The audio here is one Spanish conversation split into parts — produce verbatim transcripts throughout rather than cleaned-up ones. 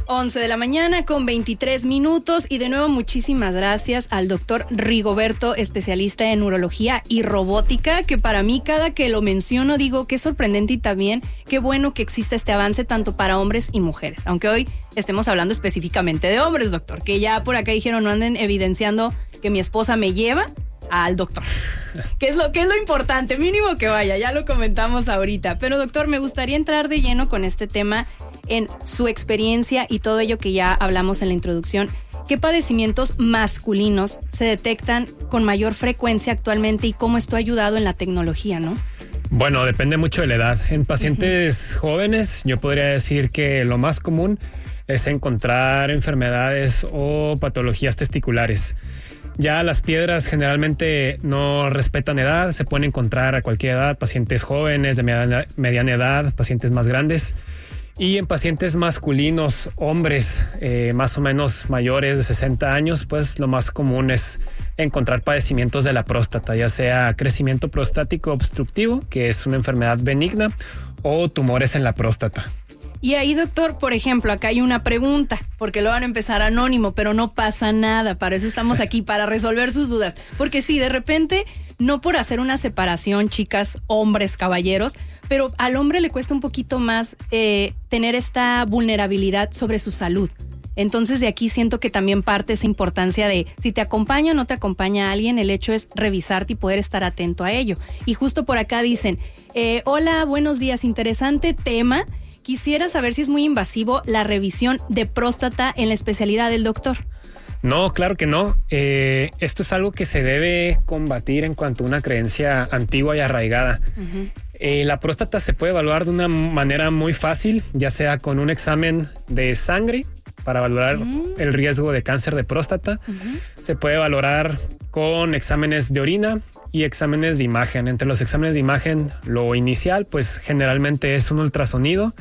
once de la mañana con veintitrés minutos y de nuevo muchísimas gracias al doctor Rigoberto, especialista en urología y robótica, que para mí cada que lo menciono digo qué sorprendente y también qué bueno que exista este avance tanto para hombres y mujeres, aunque hoy estemos hablando específicamente de hombres, doctor, que ya por acá dijeron no anden evidenciando que mi esposa me lleva al doctor, que es lo que es lo importante, mínimo que vaya, ya lo comentamos ahorita, pero doctor, me gustaría entrar de lleno con este tema en su experiencia y todo ello que ya hablamos en la introducción. ¿Qué padecimientos masculinos se detectan con mayor frecuencia actualmente y cómo esto ha ayudado en la tecnología, no? Bueno, depende mucho de la edad. En pacientes uh-huh. jóvenes, yo podría decir que lo más común es encontrar enfermedades o patologías testiculares. Ya las piedras generalmente no respetan edad, se pueden encontrar a cualquier edad, pacientes jóvenes, de mediana, mediana edad, pacientes más grandes. Y en pacientes masculinos, hombres eh, más o menos mayores de sesenta años, pues lo más común es encontrar padecimientos de la próstata, ya sea crecimiento prostático obstructivo, que es una enfermedad benigna, o tumores en la próstata. Y ahí, doctor, por ejemplo, acá hay una pregunta, porque lo van a empezar anónimo, pero no pasa nada, para eso estamos aquí, para resolver sus dudas. Porque sí, de repente, no por hacer una separación, chicas, hombres, caballeros, pero al hombre le cuesta un poquito más eh, tener esta vulnerabilidad sobre su salud. Entonces de aquí siento que también parte esa importancia de si te acompaña o no te acompaña alguien, el hecho es revisarte y poder estar atento a ello. Y justo por acá dicen, eh, hola, buenos días, interesante tema. Quisiera saber si es muy invasivo la revisión de próstata en la especialidad del doctor. No, claro que no. Eh, esto es algo que se debe combatir en cuanto a una creencia antigua y arraigada. Uh-huh. Eh, la próstata se puede evaluar de una manera muy fácil, ya sea con un examen de sangre para valorar uh-huh. el riesgo de cáncer de próstata. Uh-huh. Se puede valorar con exámenes de orina y exámenes de imagen. Entre los exámenes de imagen, lo inicial, pues generalmente es un ultrasonido.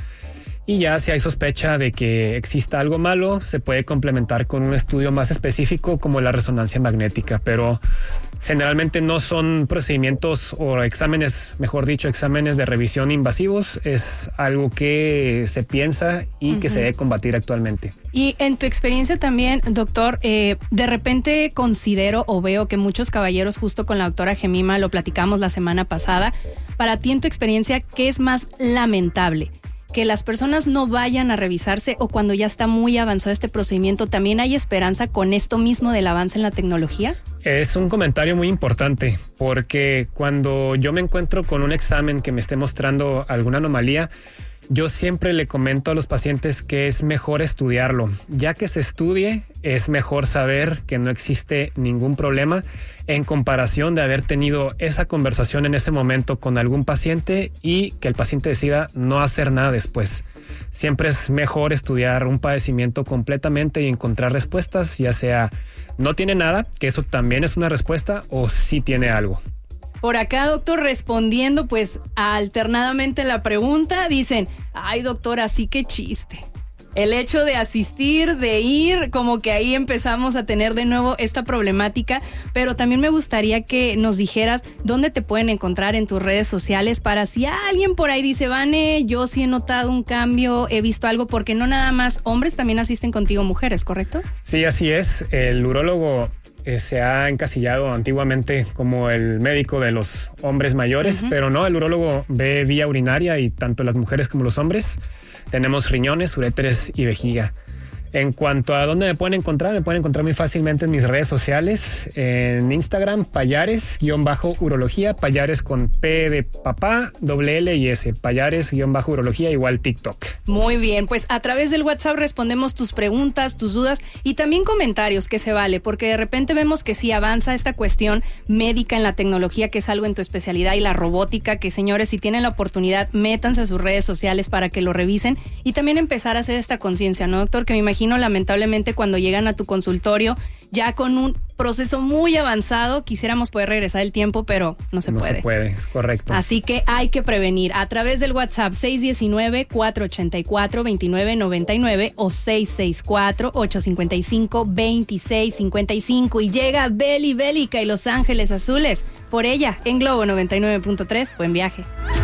Y ya si hay sospecha de que exista algo malo, se puede complementar con un estudio más específico como la resonancia magnética, pero generalmente no son procedimientos o exámenes, mejor dicho, exámenes de revisión invasivos. Es algo que se piensa y uh-huh. que se debe combatir actualmente. Y en tu experiencia también, doctor, eh, de repente considero o veo que muchos caballeros, justo con la doctora Gemima, lo platicamos la semana pasada, para ti en tu experiencia, ¿qué es más lamentable? Que las personas no vayan a revisarse o cuando ya está muy avanzado este procedimiento, ¿también hay esperanza con esto mismo del avance en la tecnología? Es un comentario muy importante porque cuando yo me encuentro con un examen que me esté mostrando alguna anomalía, yo siempre le comento a los pacientes que es mejor estudiarlo. Ya que se estudie, es mejor saber que no existe ningún problema en comparación de haber tenido esa conversación en ese momento con algún paciente y que el paciente decida no hacer nada después. Siempre es mejor estudiar un padecimiento completamente y encontrar respuestas, ya sea no tiene nada, que eso también es una respuesta, o sí tiene algo. Por acá, doctor, respondiendo pues alternadamente la pregunta, dicen, ay, doctor, así que chiste. El hecho de asistir, de ir, como que ahí empezamos a tener de nuevo esta problemática, pero también me gustaría que nos dijeras dónde te pueden encontrar en tus redes sociales para si alguien por ahí dice, Vane, yo sí he notado un cambio, he visto algo, porque no nada más hombres también asisten contigo mujeres, ¿correcto? Sí, así es. El urólogo Eh, se ha encasillado antiguamente como el médico de los hombres mayores, uh-huh. pero no, el urólogo ve vía urinaria y tanto las mujeres como los hombres tenemos riñones, uréteres y vejiga. En cuanto a dónde me pueden encontrar, me pueden encontrar muy fácilmente en mis redes sociales, en Instagram, Payares-urología, Payares con P de papá, doble L y S, Payares-urología, igual TikTok. Muy bien, pues a través del WhatsApp respondemos tus preguntas, tus dudas y también comentarios, que se vale, porque de repente vemos que sí avanza esta cuestión médica en la tecnología, que es algo en tu especialidad, y la robótica, que señores, si tienen la oportunidad, métanse a sus redes sociales para que lo revisen y también empezar a hacer esta conciencia, ¿no, doctor? Que me imagino lamentablemente cuando llegan a tu consultorio ya con un proceso muy avanzado, quisiéramos poder regresar el tiempo, pero no se no puede. No se puede, es correcto. Así que hay que prevenir a través del WhatsApp seis uno nueve, cuatro ocho cuatro, dos nueve nueve nueve o seis seis cuatro, ocho cinco cinco, dos seis cinco cinco y llega Beli Bélica y Los Ángeles Azules por ella en Globo noventa y nueve punto tres. Buen viaje.